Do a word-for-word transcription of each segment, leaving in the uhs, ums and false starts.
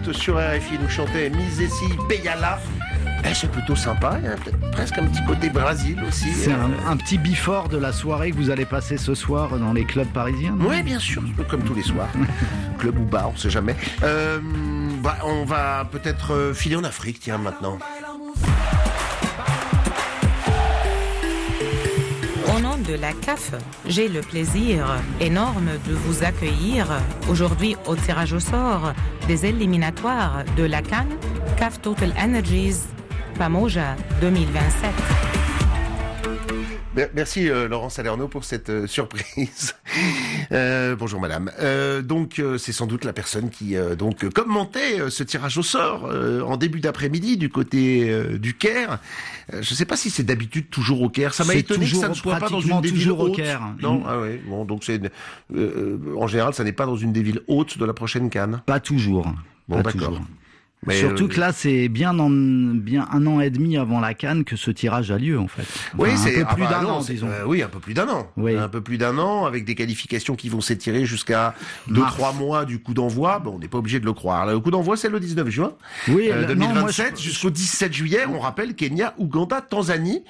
août sur R F I, nous chantait Misesi Beyala. Eh, c'est plutôt sympa, il y a peut-être presque un petit côté Brésil aussi. C'est un, un petit before de la soirée que vous allez passer ce soir dans les clubs parisiens, non ? Oui, bien sûr, comme tous les soirs. Club ou bar, on sait jamais. Euh, bah, on va peut-être filer en Afrique, tiens, maintenant. Au nom de la C A F, j'ai le plaisir énorme de vous accueillir aujourd'hui au tirage au sort des éliminatoires de la CAN C A F Total Energies Pamoja deux mille vingt-sept. Merci euh, Laurent Salerno pour cette euh, surprise. Euh, bonjour madame. Euh, donc euh, c'est sans doute la personne qui euh, donc commentait euh, ce tirage au sort euh, en début d'après-midi du côté euh, du Caire. Euh, je ne sais pas si c'est d'habitude toujours au Caire. Ça m'a C'est étonné que ça ne soit pas dans une des villes toujours au hautes. Caire. Non, Mmh. ah ouais. Bon, donc c'est euh, en général ça n'est pas dans une des villes hautes de la prochaine CAN. Pas toujours. Bon, pas d'accord. toujours. Mais Surtout euh, que là, c'est bien, en, bien un an et demi avant la CAN que ce tirage a lieu, en fait. Enfin, oui, c'est un peu plus ah bah d'un non, an, c'est- disons. euh, oui, un peu plus d'un an. Oui. Un peu plus d'un an, avec des qualifications qui vont s'étirer jusqu'à deux, Mars. trois mois du coup d'envoi. Bon, on n'est pas obligé de le croire. Le coup d'envoi, c'est le dix-neuf juin Oui, euh, euh, non, moi, deux mille vingt-sept je- jusqu'au dix-sept juillet. On rappelle Kenya, Ouganda, Tanzanie.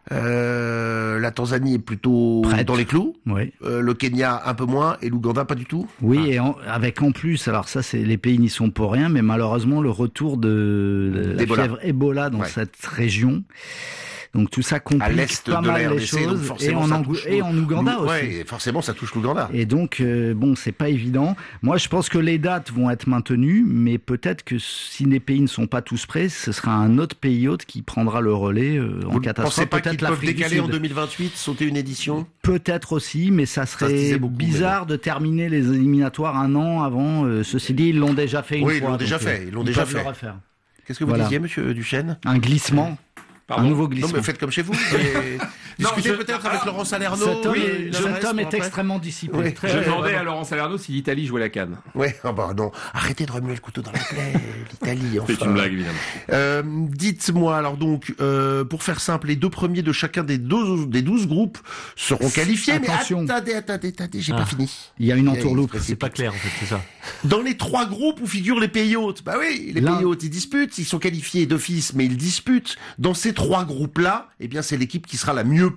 Euh, la Tanzanie est plutôt Prête. dans les clous. Oui. Euh, le Kenya un peu moins et l'Ouganda pas du tout. Oui, et en- avec en plus, alors ça, c'est les pays n'y sont pour rien, mais malheureusement le retour de la D'Ebola. fièvre Ebola dans Ouais. cette région. Donc tout ça À complique l'est pas de la mal R les D C, donc choses, et forcément en, ça Angou- touche et en Ouganda l'Ou- aussi. Ouais, forcément ça touche l'Ouganda. Et donc, euh, bon, c'est pas évident. Moi, je pense que les dates vont être maintenues, mais peut-être que si les pays ne sont pas tous prêts, ce sera un autre pays hôte qui prendra le relais euh, en Vous ne catastrophe. pensez pas qu'ils Peut-être peuvent l'Afrique du décaler en Sud. deux mille vingt-huit, sauter une édition? Peut-être aussi, mais ça se disait serait beaucoup, mais bizarre de terminer les éliminatoires un an avant. Euh, ceci dit, ils l'ont déjà fait une Oui, ils fois. l'ont déjà donc, fait, euh, ils l'ont déjà peuvent le fait. refaire. Qu'est-ce que vous Voilà. disiez, monsieur Duchesne? Un glissement. Pardon Un nouveau Non, glissement. mais faites comme chez vous. Et Non, discutez je- peut-être avec alors, Laurent Salerno. Cet homme, oui, est, il cet reste homme est après. extrêmement dissipé. Oui. Très- Je Ouais, demandais vraiment. à Laurent Salerno si l'Italie jouait la CAN. Oui, ah bah non, arrêtez de remuer le couteau dans la plaie, l'Italie. Enfin. C'est une blague, évidemment. Euh, dites-moi alors donc, euh, pour faire simple, les deux premiers de chacun des douze des douze groupes seront qualifiés. Attention. Mais attendez, attendez, attendez, j'ai Ah. pas fini. Il y a une Il entourloupe. se C'est pas précipite. clair en fait, c'est ça. Dans les trois groupes où figurent les pays hôtes, bah oui, les Là- pays hôtes ils disputent, ils sont qualifiés d'office, mais ils disputent. Dans ces trois groupes-là, eh bien c'est l'équipe qui sera la mieux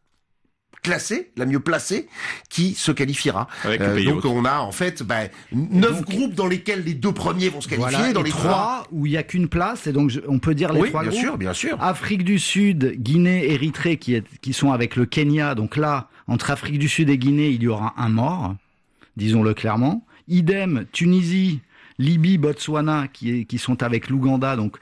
classée, la mieux placée, qui se qualifiera. Avec le Euh, pays donc hôte. on a en fait bah, neuf donc- groupes dans lesquels les deux premiers vont se qualifier, Voilà, dans et les trois. trois où il y a qu'une place, et donc je- on peut dire les Oui, trois bien groupes. sûr, bien sûr. Afrique du Sud, Guinée, Érythrée qui, est, qui sont avec le Kenya. Donc là, entre Afrique du Sud et Guinée, il y aura un mort, disons-le clairement. Idem, Tunisie, Libye, Botswana qui, est, qui sont avec l'Ouganda. Donc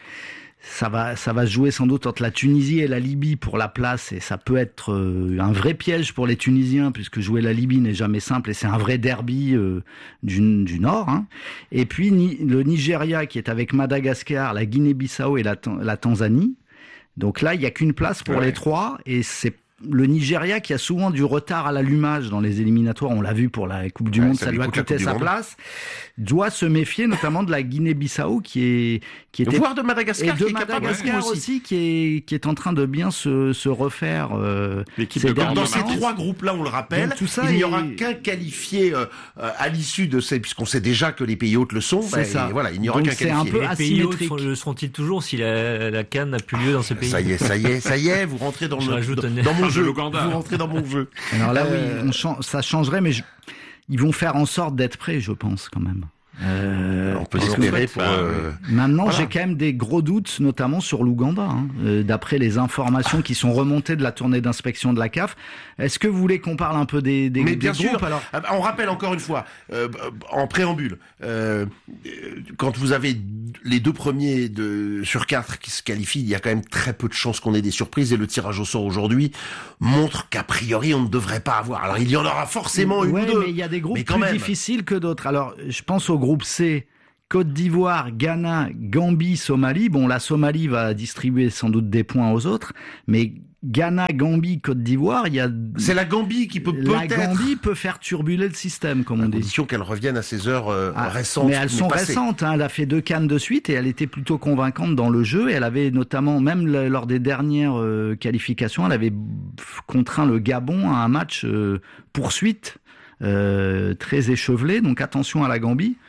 ça va, ça va se jouer sans doute entre la Tunisie et la Libye pour la place, et ça peut être euh, un vrai piège pour les Tunisiens puisque jouer la Libye n'est jamais simple et c'est un vrai derby euh, du, du Nord. Hein. Et puis ni, le Nigeria qui est avec Madagascar, la Guinée-Bissau et la, Tan- la Tanzanie. Donc là, il n'y a qu'une place pour Ouais. les trois, et c'est le Nigeria qui a souvent du retard à l'allumage dans les éliminatoires. On l'a vu pour la Coupe du Ouais, Monde, ça ça lui lui a coûte la coûté Coupe du sa Monde. place. Doit se méfier notamment de la Guinée-Bissau qui est qui était Voire de et Madagascar de qui est capable Madagascar aussi. aussi, qui est qui est en train de bien se se refaire. Euh, L'équipe ces de derniers Dans Gordon ces temps. Martin. trois groupes-là, on le rappelle, Donc tout ça il n'y est- aura qu'un qualifié euh, euh, à l'issue de ces, puisqu'on sait déjà que les pays hôtes le sont. C'est bah, ça. et voilà, il n'y aura Donc qu'un c'est un qualifié. peu Les pays hôtes asymétrique. sont- le seront-ils toujours si la, la CAN n'a plus lieu dans ce pays? Ça y est, ça y est, ça y est, vous rentrez dans, Je le, rajoute dans, un- dans mon de jeu. l'Ouganda. Vous rentrez dans mon jeu. Alors là, Euh, oui, on chan- ça changerait, mais je- ils vont faire en sorte d'être prêts, je pense quand même. Euh, On peut parce que espérer pour. bah, euh, Maintenant, Voilà. j'ai quand même des gros doutes, notamment sur l'Ouganda, hein, euh, d'après les informations qui sont remontées de la tournée d'inspection de la C A F. Est-ce que vous voulez qu'on parle un peu des, des, Mais des bien groupes sûr. alors Ah bah, on rappelle encore une fois, euh, en préambule, euh, euh, quand vous avez les deux premiers de, sur quatre qui se qualifient, il y a quand même très peu de chances qu'on ait des surprises, et le tirage au sort aujourd'hui montre qu'a priori on ne devrait pas avoir. Alors il y en aura forcément une Ouais, ou deux. mais il y a des groupes mais quand plus même. difficiles que d'autres. Alors, je pense au groupe C. Côte d'Ivoire, Ghana, Gambie, Somalie. Bon, la Somalie va distribuer sans doute des points aux autres, mais Ghana, Gambie, Côte d'Ivoire, il y a C'est la Gambie qui peut la peut-être, Gambie peut faire turbuler le système, comme à on dit. condition qu'elle revienne à ses heures euh, Ah, récentes. mais elles mais sont passées. récentes. Hein. Elle a fait deux cannes de suite et elle était plutôt convaincante dans le jeu. Et elle avait notamment, même le- lors des dernières euh, qualifications, elle avait contraint le Gabon à un match euh, poursuite euh, très échevelé. Donc attention à la Gambie.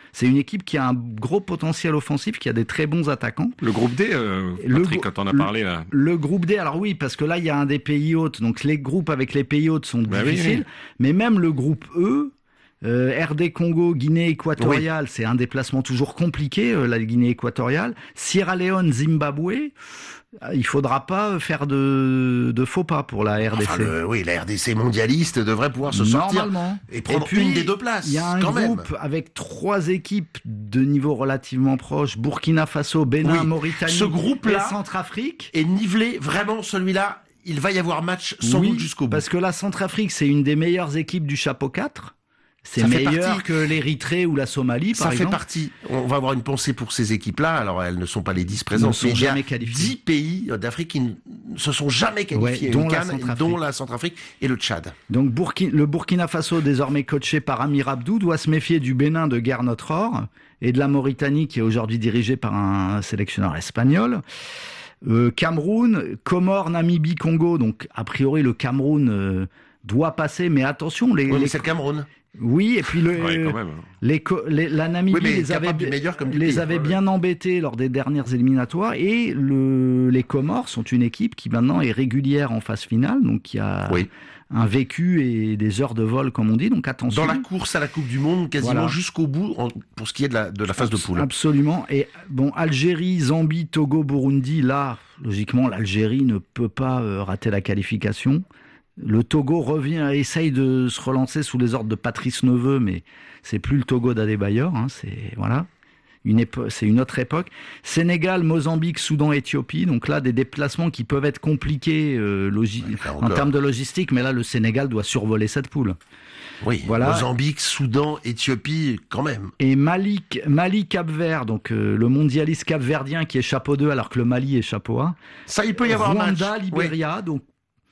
C'est une équipe qui a un gros potentiel offensif, qui a des très bons attaquants. Le groupe D, euh, Le Patrick, gro- quand on a le- parlé là. Le groupe D, alors oui, parce que là, il y a un des pays hôtes, donc les groupes avec les pays hôtes sont Bah oui, difficiles, oui. mais même le groupe E, euh, R D Congo, Guinée équatoriale, c'est un déplacement toujours compliqué, euh, la Guinée équatoriale, Sierra Leone, Zimbabwe, euh, il faudra pas faire de, de faux pas pour la R D C. Enfin, le- oui, la R D C mondialiste devrait pouvoir se sortir Normalement. et prendre puis, une des deux places. Il y a un quand groupe même. avec trois équipes de niveau relativement proche, Burkina Faso, Bénin, Oui. Mauritanie Ce groupe-là- et Centrafrique. Et nivelé, vraiment, celui-là, il va y avoir match sans Oui, doute jusqu'au bout. parce que la Centrafrique, c'est une des meilleures équipes du chapeau quatre. C'est Ça fait meilleur partie- que l'Érythrée ou la Somalie, Ça par fait exemple. partie. On va avoir une pensée pour ces équipes-là. Alors, elles ne sont pas les dix Ils ne présentes, sont mais il y a jamais qualifiés. dix pays d'Afrique qui ne se sont jamais qualifiés Ouais, à une dont la CAN, Centrafrique. dont la Centrafrique et le Tchad. Donc Burki- le Burkina Faso, désormais coaché par Amir Abdou, doit se méfier du Bénin de Guerre-Notre-Or et de la Mauritanie, qui est aujourd'hui dirigée par un sélectionneur espagnol. Euh, Cameroun, Comores, Namibie, Congo. Donc, a priori, le Cameroun euh, doit passer, mais attention, les, Oui, mais les- c'est le Cameroun. oui, et puis le, Ouais, quand même. les, co- les- la Namibie Oui, mais les avait, capable du meilleur comme du les pire. avait Ouais, bien embêtés lors des dernières éliminatoires, et le, les Comores sont une équipe qui maintenant est régulière en phase finale, donc qui a Oui. un vécu et des heures de vol, comme on dit. Donc attention. Dans la course à la Coupe du Monde, quasiment Voilà. jusqu'au bout, en- pour ce qui est de la, de la phase de poule. Absolument. Et bon, Algérie, Zambie, Togo, Burundi, là, logiquement, l'Algérie ne peut pas euh, rater la qualification. Le Togo revient, essaye de se relancer sous les ordres de Patrice Neveu, mais c'est plus le Togo d'Adebayor. Hein, c'est voilà, une épo- c'est une autre époque. Sénégal, Mozambique, Soudan, Éthiopie. Donc là, des déplacements qui peuvent être compliqués euh, logi- Ouais, là en encore. termes de logistique, mais là, le Sénégal doit survoler cette poule. Oui, Voilà. Mozambique, Soudan, Éthiopie, quand même. Et Mali, Mali Cap-Vert, donc euh, le mondialiste cap-verdien qui est chapeau deux alors que le Mali est chapeau un. Ça, il peut y avoir un match. Rwanda, Oui. Libéria, donc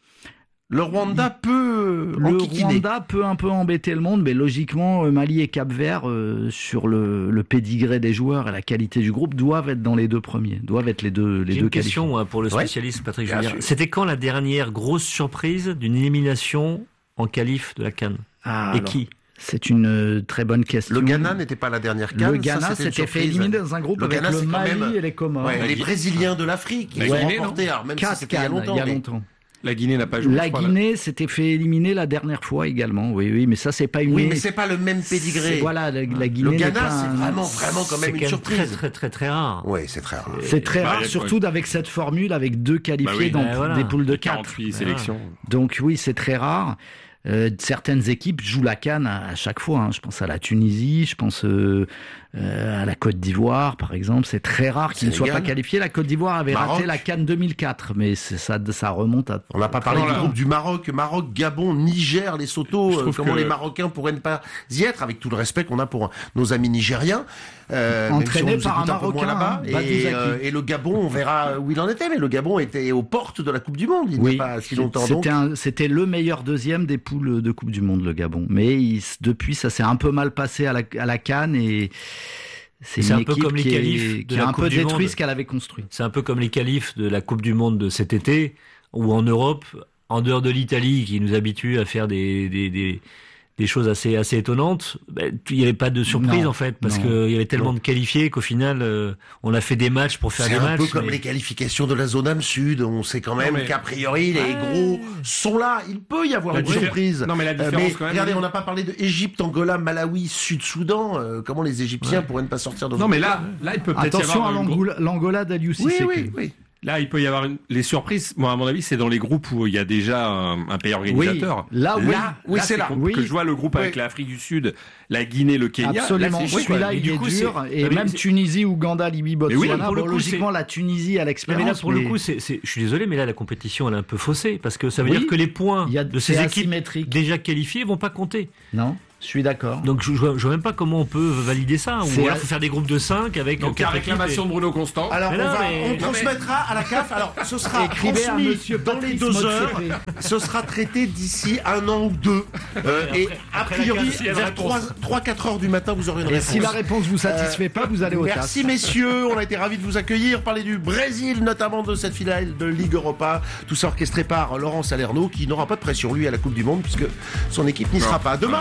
Le Rwanda peut le enquiquiner. Rwanda peut un peu embêter le monde, mais logiquement euh, Mali et Cap-Vert, euh, sur le, le pédigré des joueurs et la qualité du groupe, doivent être dans les deux premiers, doivent être les deux les J'ai deux une question qualifiés. moi, pour le Ouais. spécialiste Patrick Bien Julien. sûr. C'était quand la dernière grosse surprise d'une élimination en qualif de la CAN Ah, Et alors, qui c'est une euh, très bonne question. Le Ghana n'était pas la dernière CAN. Le ça, Ghana c'était une s'était fait surprise. éliminer dans un groupe Le avec Ghana, le c'est quand Mali même- et les Comores. Ouais, les Brésiliens de l'Afrique, ils La ont Guinée, remporté, alors, même si Quatre c'était il y a cannes, longtemps. il y a mais- longtemps. La Guinée n'a pas joué. La je crois, là. Guinée s'était fait éliminer la dernière fois également. Oui, oui, mais ça c'est pas une. Oui, mais c'est pas le même pédigré. C'est- Voilà, la, la Le Guinée. n'est Ghana, pas c'est un- vraiment, vraiment quand C'est même une quand même surprise. très très très très rare. Oui, c'est très rare. C'est très Bah, rare, il y a- surtout avec cette formule, avec deux qualifiés Bah oui. dans Bah, voilà. des poules de quatre. quarante-huit sélections. Donc oui, c'est très rare. Euh, certaines équipes jouent la CAN à, à chaque fois. Hein. Je pense à la Tunisie, je pense euh, euh, à la Côte d'Ivoire, par exemple. C'est très rare qu'ils ne soient Sénégal. pas qualifiés. La Côte d'Ivoire avait Maroc. raté la CAN deux mille quatre, mais c'est- ça, ça remonte à... On n'a pas parlé Voilà. du groupe du Maroc, Maroc, Gabon, Niger, les Soto. Je euh, trouve comment que- les Marocains pourraient ne pas y être, avec tout le respect qu'on a pour nos amis nigériens. Euh, Entraînés même si on nous par un écoute peu moins Marocain, là-bas. hein, Et, Badouzaki. euh, et le Gabon, on verra où il en était. Mais le Gabon était aux portes de la Coupe du Monde il n'y Oui, a pas si longtemps. Donc, c'était un- c'était le meilleur deuxième des poules de Coupe du Monde, le Gabon. Mais il- depuis, ça s'est un peu mal passé à la, à la CAN et c'est C'est une un peu équipe comme les qui, est- qualifs de qui la a un Coupe peu du détruit Monde. ce qu'elle avait construit. C'est un peu comme les qualifs de la Coupe du Monde de cet été, où en Europe, en dehors de l'Italie, qui nous habitue à faire des, des, des, des choses assez, assez étonnantes, ben, il n'y avait pas de surprise Non, en fait, parce non. qu'il y avait tellement de qualifiés qu'au final, euh, on a fait des matchs pour faire c'est des un matchs. peu comme mais- les qualifications de la zone âme sud. On sait quand même Non, mais- qu'a priori, les Ouais. gros sont là. Il peut y avoir La une diffé- surprise. Non, mais la Euh, différence, mais quand même, regardez, oui. on n'a pas parlé de Égypte, Angola, Malawi, Sud-Soudan. Euh, comment les Égyptiens pourraient ne pas sortir de Non, mais là, là, il peut peut-être y Attention à avoir une gro- l'Angola, l'Angola d'Aliou Oui, Cissé. oui, oui. Là, il peut y avoir une... les surprises. Moi, à mon avis, c'est dans les groupes où il y a déjà un, un pays organisateur. Oui, là, oui. là, Oui, là, c'est là. com- Oui. Que je vois le groupe avec Oui. l'Afrique du Sud, la Guinée, le Kenya. Absolument. Là, c'est chaud, Celui-là, quoi. Mais il du est coup, dur. c'est- Et non, mais même c'est- Tunisie, Ouganda, Libye, oui, Botswana. pour le Bon, coup, logiquement, c'est- la Tunisie a Non, l'expérience. mais là, pour le mais coup, c'est, c'est, je suis désolé, mais là, la compétition, elle est un peu faussée, parce que ça veut Oui. dire que les points il y a de c'est ces équipes asymétrique. déjà qualifiées vont pas compter. Non, je suis d'accord. Donc, je, je, vois, je vois même pas comment on peut valider ça. C'est Ou alors, à- faut faire des groupes de cinq avec. Donc, il y a quatre réclamation de Bruno Constant. Alors, Mais on, non, va, mais- on non, transmettra à la C A F. Alors, ce sera Écrivez à transmis Monsieur dans les Patrice deux heures. Motsepe. Ce sera traité d'ici un an ou deux. Euh, après- et a après la priori, quinze, il y a une vers réponse. trois quatre heures du matin, vous aurez une Et réponse. si la réponse vous satisfait pas, vous allez au Merci TAS. messieurs, on a été ravis de vous accueillir, parler du Brésil notamment de cette finale de Ligue Europa, tout ça orchestré par Laurent Salerno qui n'aura pas de pression lui à la Coupe du Monde puisque son équipe n'y sera pas. Demain voilà. vous retrouvez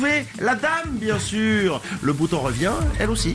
retrouver la dame, bien sûr. Le bouton revient, elle aussi.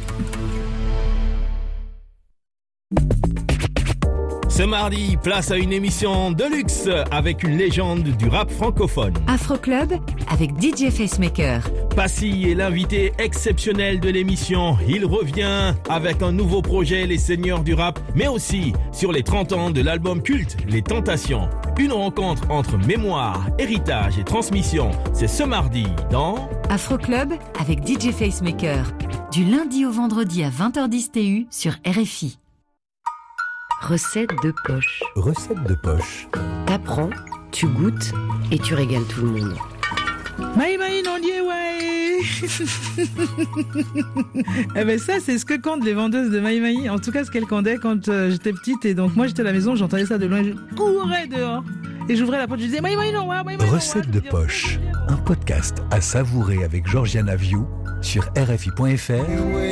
Ce mardi, place à une émission de luxe avec une légende du rap francophone. Afro Club avec D J Facemaker. Passy est l'invité exceptionnel de l'émission. Il revient avec un nouveau projet, Les Seigneurs du Rap, mais aussi sur les trente ans de l'album culte, Les Tentations. Une rencontre entre mémoire, héritage et transmission. C'est ce mardi dans Afro Club avec D J Facemaker. Du lundi au vendredi à vingt heures dix T U sur R F I. Recette de poche. Recette de poche. T'apprends, tu goûtes et tu régales tout le monde. Maï maï non dié ouais. Eh ben ça c'est ce que comptent les vendeuses de maï maï. En tout cas ce qu'elles candaient quand euh, j'étais petite et donc moi j'étais à la maison, j'entendais ça de loin, je courais dehors et j'ouvrais la porte, je disais maï maï non ouais, maï maï. Recette de poche. Un podcast à savourer avec Georgiana Vieux sur R F I point F R